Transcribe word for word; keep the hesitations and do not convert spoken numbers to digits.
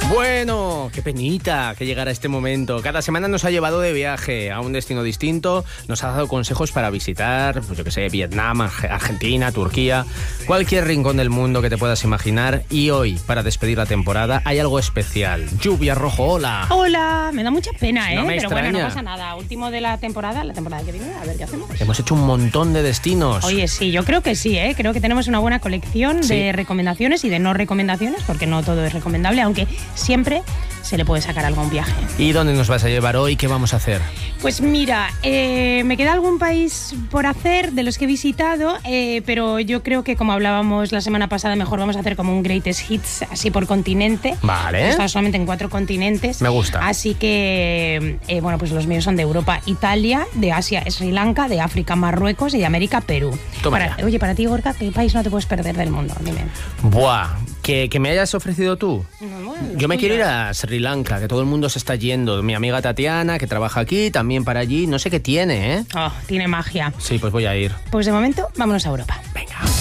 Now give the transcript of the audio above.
Bueno, qué penita que llegara este momento. Cada semana nos ha llevado de viaje a un destino distinto, nos ha dado consejos para visitar, pues yo que sé, Vietnam, Argentina, Turquía, cualquier rincón del mundo que te puedas imaginar. Y hoy, para despedir la temporada, hay algo especial. Lluvia Rojo, hola. Hola, me da mucha pena, ¿eh? No me Pero extraña. bueno, no pasa nada. Último de la temporada, la temporada que viene, a ver qué hacemos. Hemos hecho un montón de destinos. Oye, sí, yo creo que sí, ¿eh? Creo que tenemos una buena colección Sí. de recomendaciones y de no recomendaciones, porque no todo es recomendable, aunque siempre se le puede sacar algo a un viaje. ¿Y dónde nos vas a llevar hoy? ¿Qué vamos a hacer? Pues mira, eh, me queda algún país por hacer de los que he visitado, eh, pero yo creo que, como hablábamos la semana pasada, mejor vamos a hacer como un greatest hits, así por continente. Vale. He estado solamente en cuatro continentes. Me gusta. Así que, eh, bueno, pues los míos son de Europa, Italia, de Asia, Sri Lanka, de África, Marruecos y de América, Perú. Toma Para- ya. oye, para ti, Gorka, ¿qué país no te puedes perder del mundo? Dime. Buah, ¿que, que me hayas ofrecido tú? No, bueno, Yo me los quiero ir tuyos. a Sri Lanka, que todo el mundo se está yendo. Mi amiga Tatiana, que trabaja aquí, también para allí. No sé qué tiene, ¿eh? Oh, tiene magia. Sí, pues voy a ir. Pues de momento, vámonos a Europa.